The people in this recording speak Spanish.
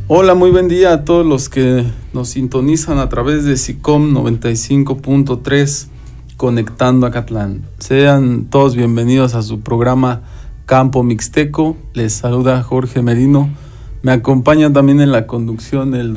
Hola, muy buen día a todos los que nos sintonizan a través de SICOM 95.3, Conectando Acatlán. Sean todos bienvenidos a su programa Campo Mixteco. Les saluda Jorge Merino. Me acompaña también en la conducción el